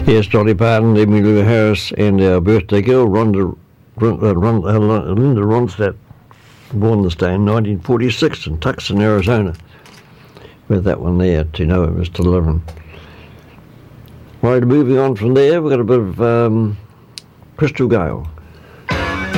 Yes, Dolly Parton, Emmylou Harris, and our birthday girl, Linda Ronstadt, born this day in 1946 in Tucson, Arizona. With that one there, to know it, Mr. Livin. Right, moving on from there, we've got a bit of Crystal Gale.